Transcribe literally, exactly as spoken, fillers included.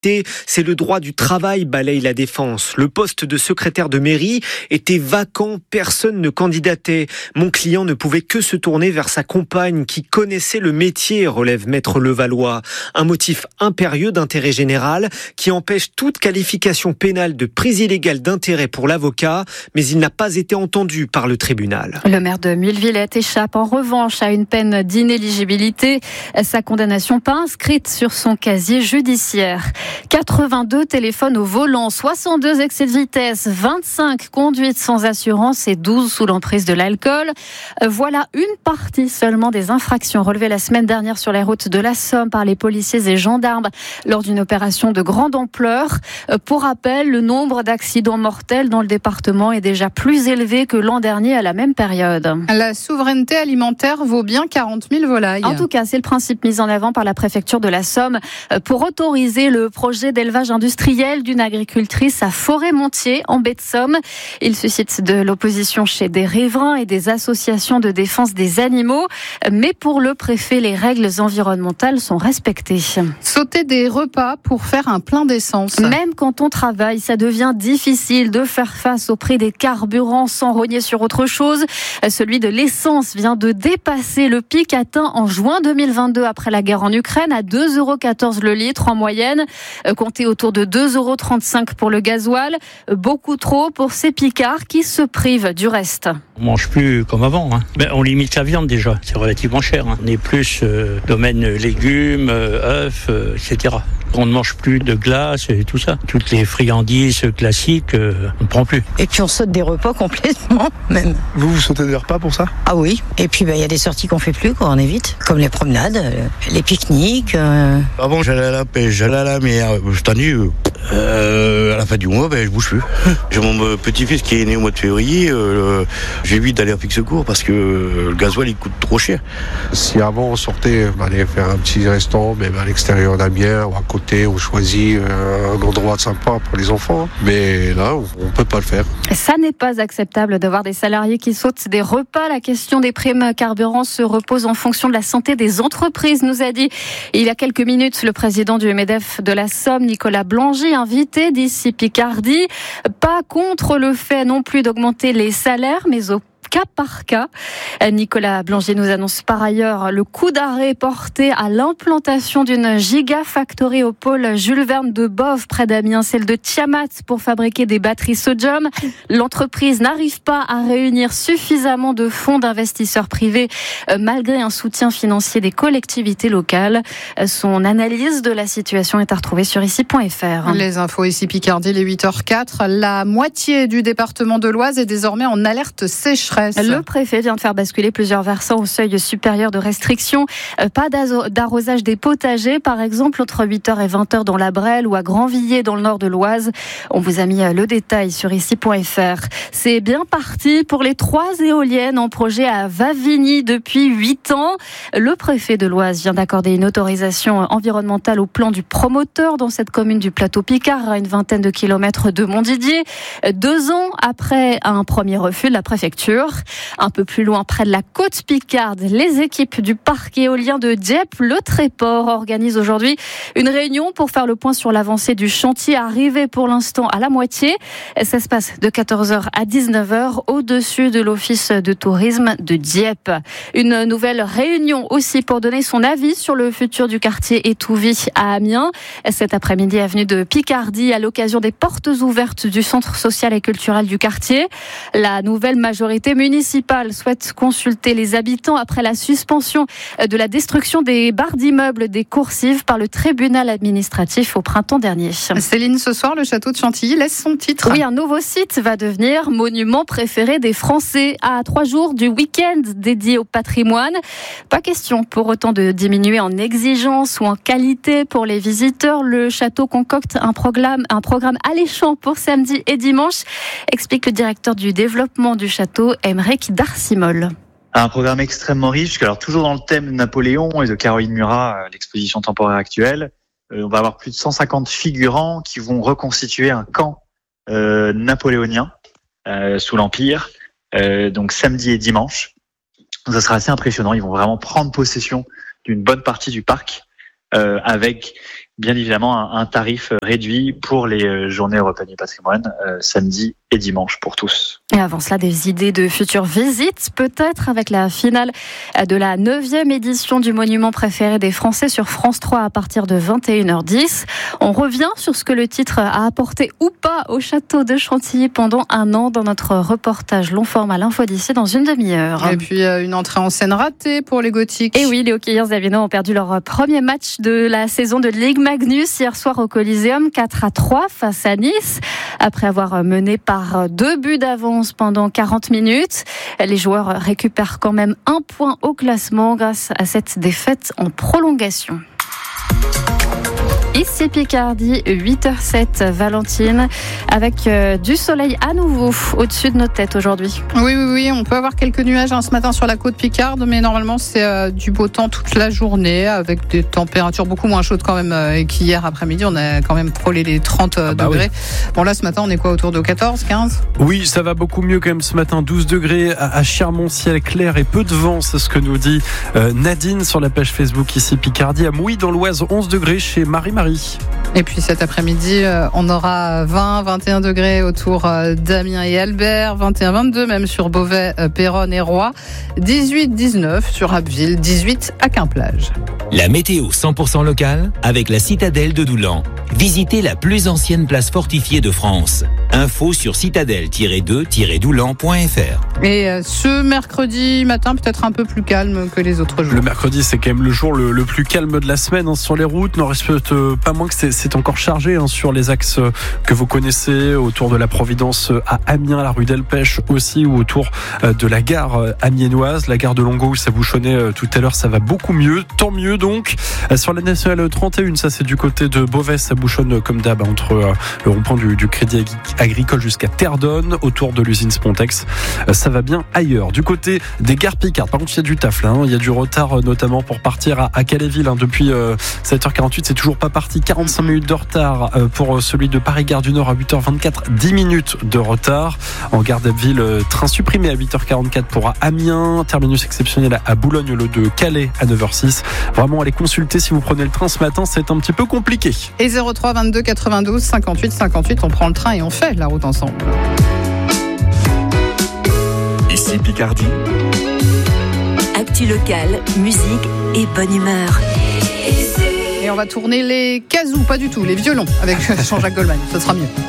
c'est le droit du travail, balaye la défense. Le poste de secrétaire de mairie était vacant, personne ne candidatait. Mon client ne pouvait que se tourner vers sa compagne qui connaissait le métier, relève Maître Levallois. Un motif impérieux d'intérêt général qui empêche toute qualification pénale de prise illégale d'intérêt pour l'avocat, mais il n'a pas été entendu par le tribunal. Le maire de Millevillette échappe en revanche à une peine d'inéligibilité. Sa condamnation pas inscrite sur son casier judiciaire. quatre-vingt-deux téléphones au volant, soixante-deux excès de vitesse, vingt-cinq conduites sans assurance et douze sous l'emprise de l'alcool. Voilà une partie seulement des infractions relevées la semaine dernière sur les routes de la Somme par les policiers et gendarmes lors d'une opération de grande ampleur. Pour rappel, le nombre d'accidents mortels dans le département est déjà plus élevé que l'an dernier à la même période. La souveraineté alimentaire vaut bien quarante mille volailles. En tout cas, c'est le principe mis en avant par la préfecture de la Somme pour autoriser le projet d'élevage industriel d'une agricultrice à Forêt-Montier, en baie de Somme. Il suscite de l'opposition chez des riverains et des associations de défense des animaux. Mais pour le préfet, les règles environnementales sont respectées. Sauter des repas pour faire un plein d'essence. Même quand on travaille, ça devient difficile de faire face au prix des carburants sans rogner sur autre chose. Celui de l'essence vient de dépasser le pic atteint en juin deux mille vingt-deux après la guerre en Ukraine à deux euros quatorze le litre en moyenne. Comptez autour de deux euros trente-cinq pour le gasoil. Beaucoup trop pour ces picards qui se privent du reste. On mange plus comme avant. Hein. Ben, on limite la viande déjà, c'est relativement cher. Hein. On est plus euh, domaine légumes, euh, œufs, euh, et cetera. On ne mange plus de glace et tout ça. Toutes les friandises classiques, euh, on ne prend plus. Et puis on saute des repas complètement, même. Vous, vous sautez des repas pour ça ? Ah oui. Et puis il bah, y a des sorties qu'on fait plus, quoi, on évite. Comme les promenades, euh, les pique-niques. Euh... Avant j'allais à la pêche, j'allais à la mer. Cette année, euh, à la fin du mois, ben, je bouge plus. J'ai mon petit-fils qui est né au mois de février. Euh, j'évite d'aller à Pic-Secours parce que le gasoil il coûte trop cher. Si avant on sortait, on allait faire un petit restaurant, même à l'extérieur d'Amiens ou à côté, on choisit un endroit sympa pour les enfants. Mais là, on ne peut pas le faire. Ça n'est pas acceptable d'avoir des salariés qui sautent des repas. La question des primes carburant se repose en fonction de la santé des entreprises, nous a dit il y a quelques minutes le président du MEDEF de la Somme, Nicolas Blangy, invité d'ici Picardie. Pas contre le fait non plus d'augmenter les salaires, mais au cas par cas. Nicolas Blangy nous annonce par ailleurs le coup d'arrêt porté à l'implantation d'une gigafactory au pôle Jules Verne de Boves près d'Amiens, celle de Tiamat, pour fabriquer des batteries sodium. L'entreprise n'arrive pas à réunir suffisamment de fonds d'investisseurs privés malgré un soutien financier des collectivités locales. Son analyse de la situation est à retrouver sur ici point f r. Les infos ici Picardie, les huit heures quatre. La moitié du département de l'Oise est désormais en alerte sécheresse. Le préfet vient de faire basculer plusieurs versants au seuil supérieur de restriction. Pas d'arrosage des potagers, par exemple, entre huit heures et vingt heures dans la Brelle ou à Grandvilliers dans le nord de l'Oise. On vous a mis le détail sur ici point f r. C'est bien parti pour les trois éoliennes en projet à Vavigny depuis huit ans. Le préfet de l'Oise vient d'accorder une autorisation environnementale au plan du promoteur dans cette commune du plateau Picard, à une vingtaine de kilomètres de Montdidier. Deux ans après un premier refus de la préfecture. Un peu plus loin, près de la côte Picarde, les équipes du parc éolien de Dieppe, le Tréport, organisent aujourd'hui une réunion pour faire le point sur l'avancée du chantier, arrivé pour l'instant à la moitié. Ça se passe de quatorze heures à dix-neuf heures au-dessus de l'office de tourisme de Dieppe. Une nouvelle réunion aussi pour donner son avis sur le futur du quartier Étouvie à Amiens. Cet après-midi, avenue de Picardie, à l'occasion des portes ouvertes du centre social et culturel du quartier. La nouvelle majorité municipale souhaite consulter les habitants après la suspension de la destruction des barres d'immeubles des Coursives par le tribunal administratif au printemps dernier. Céline, ce soir, le château de Chantilly laisse son titre. Oui, un nouveau site va devenir monument préféré des Français à trois jours du week-end dédié au patrimoine. Pas question pour autant de diminuer en exigence ou en qualité pour les visiteurs. Le château concocte un programme, un programme alléchant pour samedi et dimanche, explique le directeur du développement du château, Aymeric Darcimol. Un programme extrêmement riche, alors toujours dans le thème de Napoléon et de Caroline Murat, l'exposition temporaire actuelle. Euh, on va avoir plus de cent cinquante figurants qui vont reconstituer un camp euh, napoléonien euh, sous l'Empire, euh, donc samedi et dimanche. Ça sera assez impressionnant, ils vont vraiment prendre possession d'une bonne partie du parc euh, avec bien évidemment un, un tarif réduit pour les journées européennes du patrimoine, euh, samedi et dimanche pour tous. Et avant cela, des idées de futures visites, peut-être avec la finale de la neuvième édition du monument préféré des Français sur France trois à partir de vingt et une heures dix. On revient sur ce que le titre a apporté ou pas au château de Chantilly pendant un an dans notre reportage long format l'info d'ici dans une demi-heure. Et puis euh, une entrée en scène ratée pour les Gothiques. Et oui, les hockeyeurs avinois ont perdu leur premier match de la saison de Ligue Magnus hier soir au Coliseum, quatre à trois face à Nice. Après avoir mené par deux buts d'avance pendant quarante minutes, les joueurs récupèrent quand même un point au classement grâce à cette défaite en prolongation. Ici Picardie, huit heures sept, Valentine, avec euh, du soleil à nouveau au-dessus de nos têtes aujourd'hui. Oui, oui, oui, on peut avoir quelques nuages hein, ce matin sur la côte Picarde, mais normalement c'est euh, du beau temps toute la journée, avec des températures beaucoup moins chaudes quand même euh, qu'hier après-midi. On a quand même frôlé les trente euh, ah bah degrés. Oui. Bon là ce matin on est quoi, autour de quatorze, quinze ? Oui, ça va beaucoup mieux quand même ce matin, douze degrés à, à Chermont, ciel clair et peu de vent, c'est ce que nous dit euh, Nadine sur la page Facebook ici Picardie. À Mouilly dans l'Oise, onze degrés chez Marie-Marie. Et puis cet après-midi, on aura vingt, vingt et un degrés autour d'Amiens et Albert, vingt et un, vingt-deux même sur Beauvais, Péronne et Roy, dix-huit, dix-neuf sur Abbeville, dix-huit à Quimplage. La météo cent pour cent locale avec la citadelle de Doulan. Visitez la plus ancienne place fortifiée de France. Info sur citadelle tiret deux tiret doulan point f r. Et ce mercredi matin, peut-être un peu plus calme que les autres jours. Le mercredi, c'est quand même le jour le, le plus calme de la semaine hein, sur les routes. N'en reste pas moins que c'est, c'est encore chargé hein, sur les axes que vous connaissez, autour de la Providence à Amiens, la rue Delpech aussi, ou autour de la gare amiénoise, la gare de Longo où ça bouchonnait tout à l'heure. Ça va beaucoup mieux, tant mieux donc. Sur la nationale trente et un, ça c'est du côté de Beauvais, ça bouchonne comme d'hab entre le rond-point du, du Crédit Agricole jusqu'à Terdonne, autour de l'usine Spontex. Ça va bien ailleurs. Du côté des gares Picardes, par contre il y a du taf là, hein. Il y a du retard notamment pour partir à, à Calais-Ville hein. Depuis euh, sept heures quarante-huit, c'est toujours pas parti. quarante-cinq minutes de retard euh, pour celui de Paris-Gare du Nord à huit heures vingt-quatre, dix minutes de retard. En gare d'Abbeville, euh, train supprimé à huit heures quarante-quatre pour Amiens, terminus exceptionnel à Boulogne, le de Calais à neuf heures six. Vraiment allez consulter si vous prenez le train ce matin, c'est un petit peu compliqué. Et zéro trois vingt-deux quatre-vingt-douze cinquante-huit cinquante-huit, on prend le train et on fait la route ensemble. Ici Picardie. Actu locale, musique et bonne humeur. Et on va tourner les kazoo, pas du tout, les violons avec Jean-Jacques Goldman, ça sera mieux.